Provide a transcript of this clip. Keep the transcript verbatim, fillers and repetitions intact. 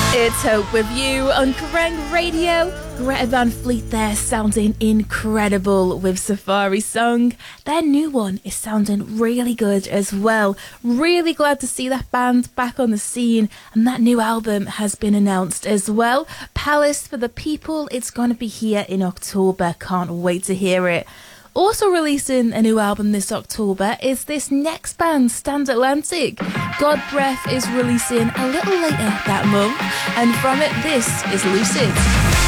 It's Hope with you on Kerrang Radio. Greta Van Fleet there, sounding incredible with Safari Song. Their new one is sounding really good as well. Really glad to see that band back on the scene, and that new album has been announced as well. Palace for the People, it's going to be here in October. Can't wait to hear it. Also releasing a new album this October is this next band, Stand Atlantic. God Breath is releasing a little later that month, and from it, this is Lucid.